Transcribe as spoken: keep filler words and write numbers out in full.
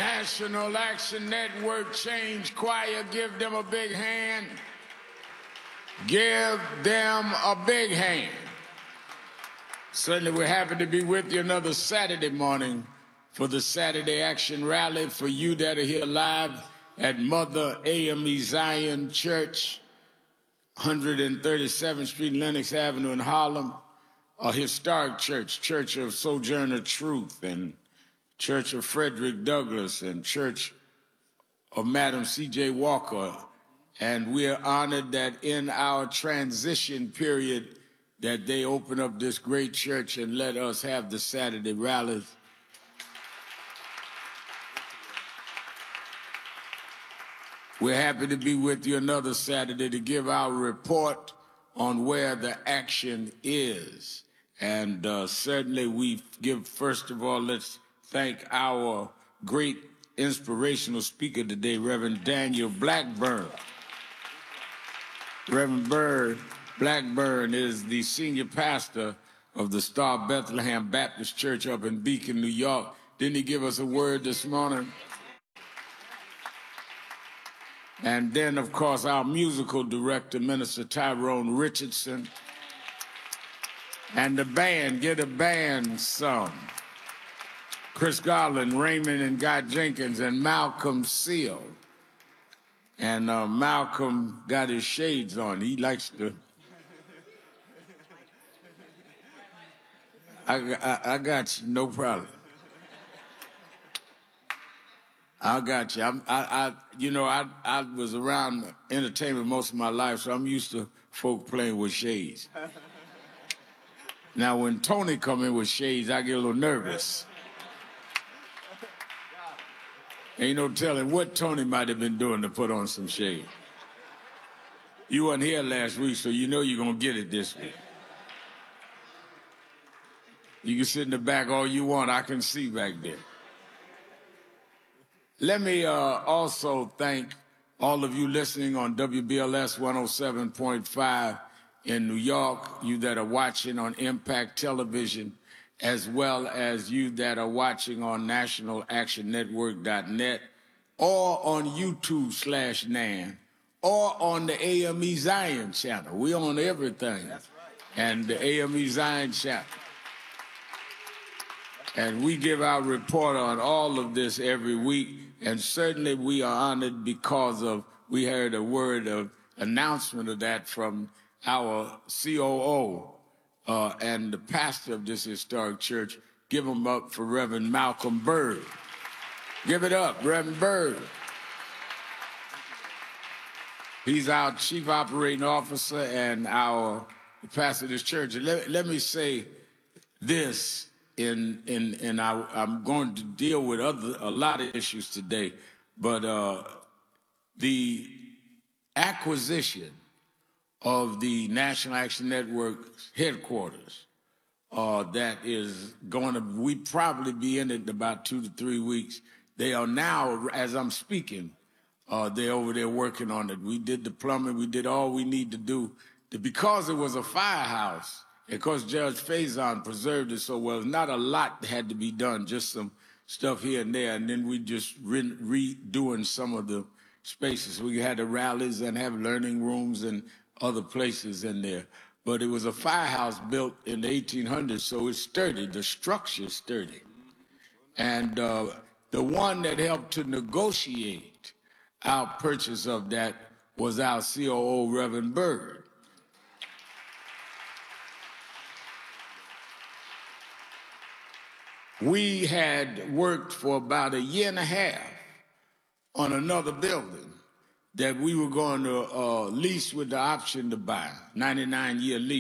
National Action Network Change Choir, give them a big hand. Give them a big hand. Certainly we're happy to be with you another Saturday morning for the Saturday Action Rally. For you that are here live at Mother A M E Zion Church, one thirty-seventh Street, Lenox Avenue in Harlem, a historic church, Church of Sojourner Truth, and Church of Frederick Douglass, and Church of Madam C J Walker. And we are honored that in our transition period that they open up this great church and let us have the Saturday rallies. We're happy to be with you another Saturday to give our report on where the action is. And uh, certainly we give, first of all, let's thank our great inspirational speaker today, Reverend Daniel Blackburn. Reverend Bird Blackburn is the senior pastor of the Star Bethlehem Baptist Church up in Beacon, New York. Didn't he give us a word this morning? And then, of course, our musical director, Minister Tyrone Richardson. And the band, get a band some. Chris Garland, Raymond and Guy Jenkins, and Malcolm Seal. And uh, Malcolm got his shades on. He likes to... I, I, I got you, no problem. I got you. I'm, I, I, you know, I, I was around entertainment most of my life, so I'm used to folk playing with shades. Now, when Tony come in with shades, I get a little nervous. Ain't no telling what Tony might have been doing to put on some shades. You weren't here last week, so you know you're going to get it this week. You can sit in the back all you want. I can see back there. Let me uh, also thank all of you listening on W B L S one oh seven point five in New York, you that are watching on Impact Television, as well as you that are watching on national action network dot net or on YouTube slash Nan or on the A M E Zion channel. We on everything. That's right. And the A M E Zion channel. And we give our report on all of this every week. And certainly we are honored because of, we heard a word of announcement of that from our C O O uh, and the pastor of this historic church. Give them up for Reverend Malcolm Bird. Give it up, Reverend Bird. He's our chief operating officer and our pastor of this church. And let, let me say this. In, in, in I, I'm going to deal with other, a lot of issues today, but uh, the acquisition of the National Action Network headquarters uh, that is going to, we probably be in it in about two to three weeks. They are now, as I'm speaking, uh, they're over there working on it. We did the plumbing, we did all we need to do. To, because it was a firehouse, because Judge Faison preserved it so well, not a lot had to be done, just some stuff here and there, and then we just re redoing some of the spaces. We had the rallies and have learning rooms and other places in there. But it was a firehouse built in the eighteen hundreds, so it's sturdy. The structure's sturdy. And uh, the one that helped to negotiate our purchase of that was our C O O, Reverend Bird. We had worked for about a year and a half on another building that we were going to uh, lease with the option to buy, ninety-nine year lease.